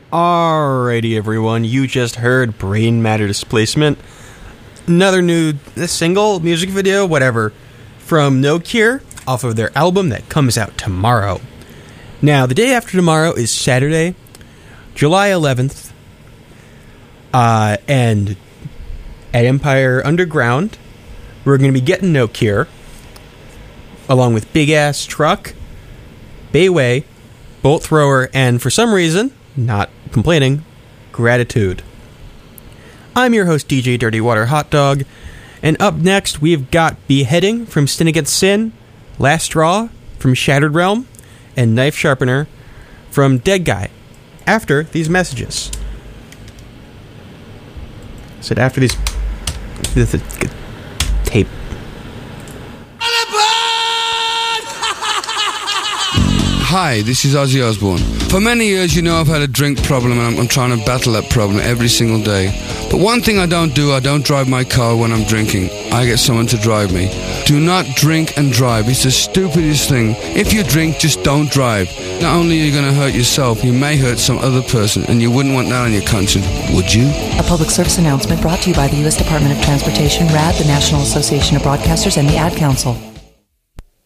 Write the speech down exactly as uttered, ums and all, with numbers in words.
Alrighty, everyone. You just heard Brain Matter Displacement. Another new single, music video, whatever, from No Cure off of their album that comes out tomorrow. Now, the day after tomorrow is Saturday, July eleventh, uh, and at Empire Underground, we're going to be getting No Cure, along with Big Ass Truck, Bayway, Bolt Thrower, and for some reason, not complaining, Gratitude. I'm your host, D J Dirty Water Hot Dog, and up next we've got Beheading from Sin Against Sin, Last Straw from Shattered Realm, and Knife Sharpener from Dead Guy. After these messages. I said after these... This, this, tape. Hi, this is Ozzy Osbourne. For many years, you know I've had a drink problem and I'm, I'm trying to battle that problem every single day. But one thing I don't do, I don't drive my car when I'm drinking. I get someone to drive me. Do not drink and drive. It's the stupidest thing. If you drink, just don't drive. Not only are you going to hurt yourself, you may hurt some other person, and you wouldn't want that on your conscience, would you? A public service announcement brought to you by the U S Department of Transportation, R A D, the National Association of Broadcasters, and the Ad Council.